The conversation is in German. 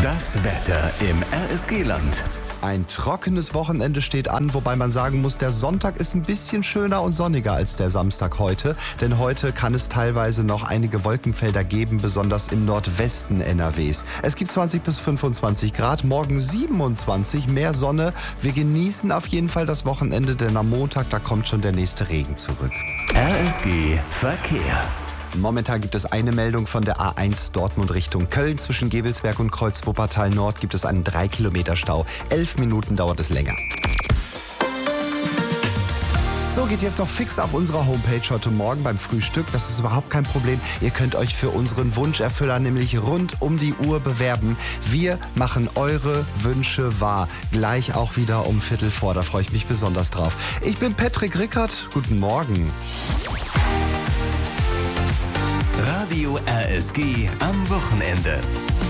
Das Wetter im RSG-Land. Ein trockenes Wochenende steht an, wobei man sagen muss, der Sonntag ist ein bisschen schöner und sonniger als der Samstag heute. Denn heute kann es teilweise noch einige Wolkenfelder geben, besonders im Nordwesten NRWs. Es gibt 20 bis 25 Grad, morgen 27, mehr Sonne. Wir genießen auf jeden Fall das Wochenende, denn am Montag, da kommt schon der nächste Regen zurück. RSG Verkehr. Momentan gibt es eine Meldung von der A1 Dortmund Richtung Köln. Zwischen Gevelsberg und Kreuz Wuppertal Nord gibt es einen 3 Kilometer Stau. 11 Minuten dauert es länger. So, geht jetzt noch fix auf unserer Homepage heute Morgen beim Frühstück. Das ist überhaupt kein Problem. Ihr könnt euch für unseren Wunscherfüller nämlich rund um die Uhr bewerben. Wir machen eure Wünsche wahr. Gleich auch wieder um 3:15. Da freue ich mich besonders drauf. Ich bin Patrick Rickert. Guten Morgen. Radio RSG am Wochenende.